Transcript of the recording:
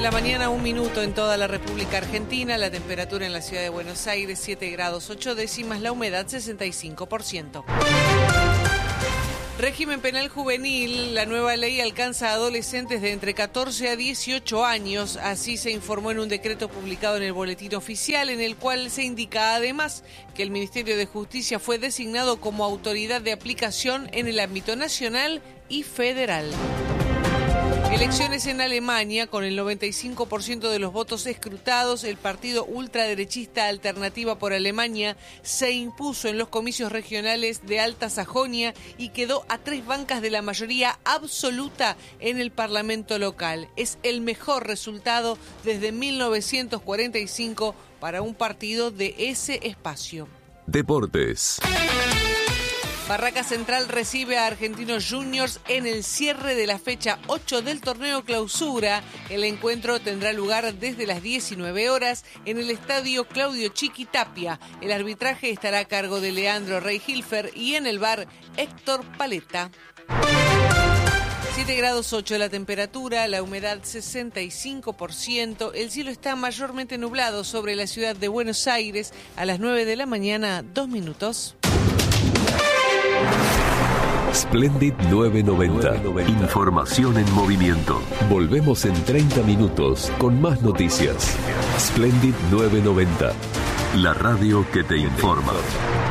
la mañana, 1 minuto en toda la República Argentina. La temperatura en la ciudad de Buenos Aires, 7 grados 8 décimas, la humedad 65%. Régimen penal juvenil. La nueva ley alcanza a adolescentes de entre 14 a 18 años. Así se informó en un decreto publicado en el Boletín Oficial, en el cual se indica además que el Ministerio de Justicia fue designado como autoridad de aplicación en el ámbito nacional y federal. Elecciones en Alemania. Con el 95% de los votos escrutados, el partido ultraderechista Alternativa por Alemania se impuso en los comicios regionales de Alta Sajonia y quedó a 3 bancas de la mayoría absoluta en el Parlamento local. Es el mejor resultado desde 1945 para un partido de ese espacio. Deportes. Barraca Central recibe a Argentinos Juniors en el cierre de la fecha 8 del torneo Clausura. El encuentro tendrá lugar desde las 19 horas en el estadio Claudio Chiquitapia. El arbitraje estará a cargo de Leandro Rey-Hilfer y en el VAR Héctor Paletta. 7 grados 8 la temperatura, la humedad 65%. El cielo está mayormente nublado sobre la ciudad de Buenos Aires. A las 9 de la mañana, 2 minutos. Splendid 990. Información en movimiento. Volvemos en 30 minutos con más noticias. Splendid 990. La radio que te informa.